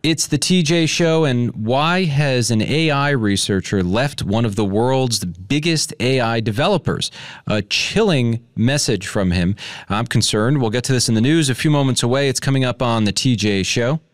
It's the TJ Show, and why has an AI researcher left one of the world's biggest AI developers? A chilling message from him. I'm concerned. We'll get to this in the news a few moments away. It's coming up on the TJ Show.